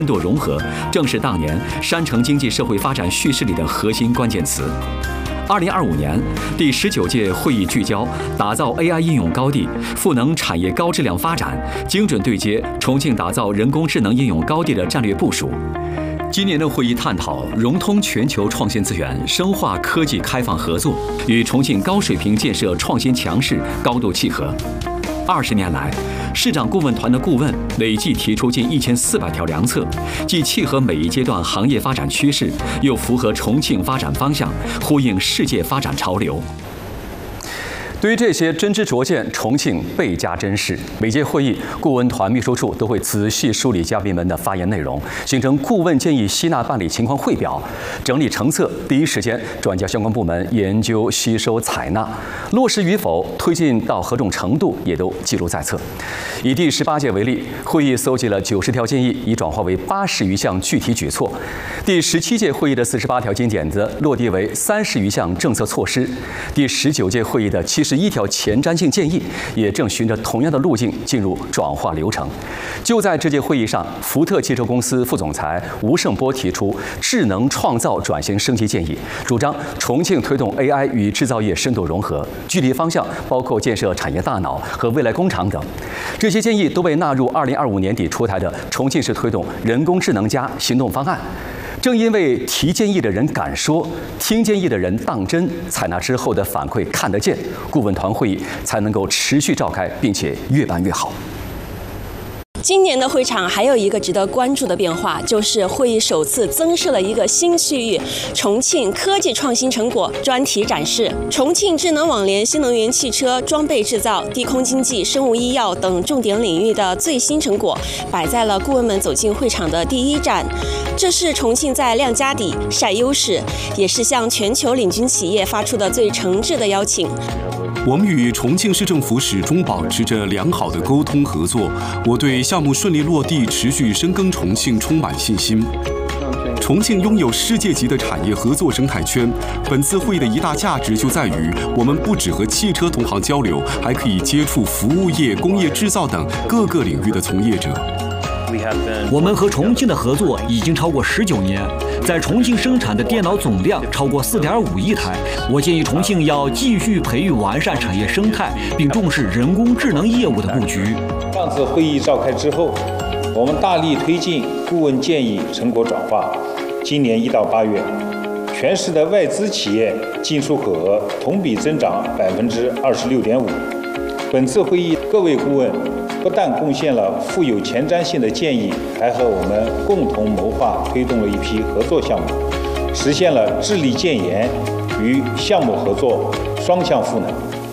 深度融合正是当年山城经济社会发展叙事里的核心关键词。2025年，第19届会议聚焦打造 AI 应用高地，赋能产业高质量发展，精准对接重庆打造人工智能应用高地的战略部署。今年的会议探讨融通全球创新资源，深化科技开放合作，与重庆高水平建设创新强势高度契合。20年来，市长顾问团的顾问累计提出近1400条良策，既契合每一阶段行业发展趋势，又符合重庆发展方向，呼应世界发展潮流。对于这些真知灼见，重庆倍加珍视。每届会议，顾问团秘书处都会仔细梳理嘉宾们的发言内容，形成顾问建议吸纳办理情况汇表，整理成册，第一时间转交相关部门研究、吸收、采纳，落实与否、推进到何种程度也都记录在册。以第18届为例，会议搜集了90条建议，已转化为80余项具体举措。第17届会议的48条金点子落地为30余项政策措施。第19届会议的71条前瞻性建议也正循着同样的路径进入转化流程。就在这届会议上，福特汽车公司副总裁吴胜波提出智能创造转型升级建议，主张重庆推动 AI 与制造业深度融合，具体方向包括建设产业大脑和未来工厂等。这些建议都被纳入2025年底出台的重庆市推动人工智能+行动方案。正因为提建议的人敢说，听建议的人当真，采纳之后的反馈看得见，顾问团会议才能够持续召开，并且越办越好。 今年的会场还有一个值得关注的变化，就是会议首次增设了一个新区域——重庆科技创新成果专题展示。重庆智能网联、新能源汽车、装备制造、低空经济、生物医药等重点领域的最新成果，摆在了顾问们走进会场的第一站。这是重庆在亮家底、晒优势，也是向全球领军企业发出的最诚挚的邀请。 我们与重庆市政府始终保持着良好的沟通合作，我对项目顺利落地、持续深耕重庆充满信心。重庆拥有世界级的产业合作生态圈，本次会议的一大价值就在于，我们不只和汽车同行交流，还可以接触服务业、工业制造等各个领域的从业者。 我们和重庆的合作已经超过19年，在重庆生产的电脑总量超过4.5亿台。我建议重庆要继续培育完善产业生态，并重视人工智能业务的布局。 上次会议召开之后，我们大力推进顾问建议成果转化。今年1到8月，全市的外资企业进出口额同比增长26.5%。本次会议，各位顾问不但贡献了富有前瞻性的建议，还和我们共同谋划推动了一批合作项目，实现了智力建研与项目合作双向赋能。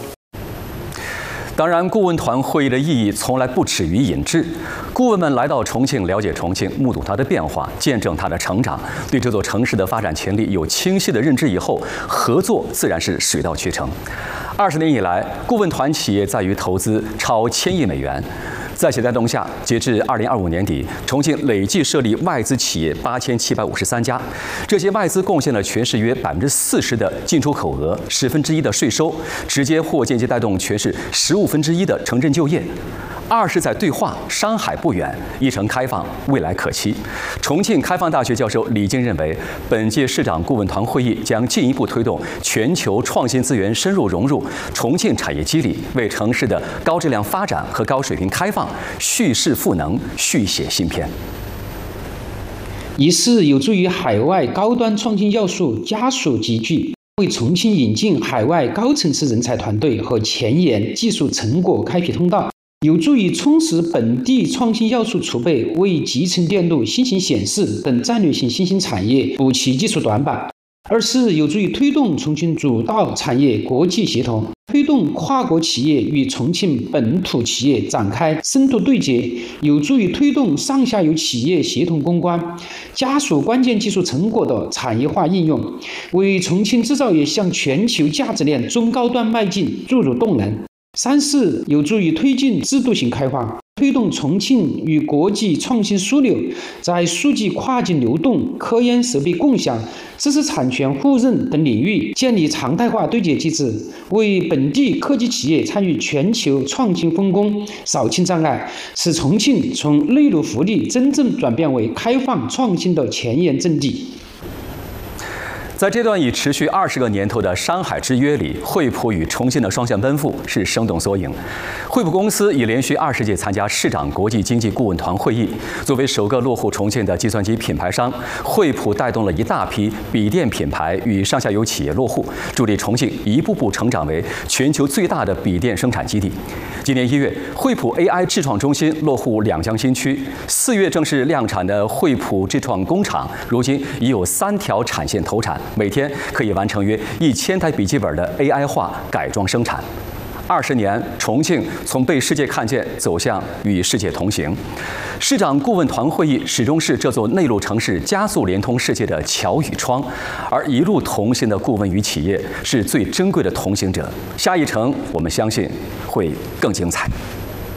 当然，顾问团会议的意义从来不止于引智。顾问们来到重庆，了解重庆，目睹它的变化，见证它的成长，对这座城市的发展潜力有清晰的认知以后，合作自然是水到渠成。20年以来，顾问团企业在渝投资超1000亿美元。在其带动下，截至2025年底，重庆累计设立外资企业8753家，这些外资贡献了全市约40%的进出口额，1/10的税收，直接或间接带动全市1/15的城镇就业。20载对话，山海不远，一城开放，未来可期。重庆开放大学教授李静认为，本届市长顾问团会议将进一步推动全球创新资源深入融入重庆产业机理，为城市的高质量发展和高水平开放蓄势赋能，续写新篇。 一是有助于海外高端创新要素加速集聚，为重庆引进海外高层次人才团队和前沿技术成果开辟通道，有助于充实本地创新要素储备，为集成电路、新型显示等战略性新兴产业补齐技术短板。二是有助于推动重庆主导产业国际协同，推动跨国企业与重庆本土企业展开深度对接，有助于推动上下游企业协同攻关，加速关键技术成果的产业化应用，为重庆制造业向全球价值链中高端迈进注入动能。三是有助于推进制度性开放， 推动重庆与国际创新枢纽在数据跨境流动、科研设备共享、知识产权互认等领域建立常态化对接机制，为本地科技企业参与全球创新分工扫清障碍，使重庆从内陆福利真正转变为开放创新的前沿阵地。 在这段已持续20个年头的山海之约里，惠普与重庆的双向奔赴是生动缩影。惠普公司已连续20届参加市长国际经济顾问团会议。作为首个落户重庆的计算机品牌商，惠普带动了一大批笔电品牌与上下游企业落户，助力重庆一步步成长为全球最大的笔电生产基地。今年1月，惠普 AI 智创中心落户两江新区，4月正式量产的惠普智创工厂，如今已有3条产线投产。每天可以完成约1000台笔记本的 AI 化改装生产。20年，重庆从被世界看见走向与世界同行。市长顾问团会议始终是这座内陆城市加速联通世界的桥与窗，而一路同行的顾问与企业是最珍贵的同行者。下一程，我们相信会更精彩。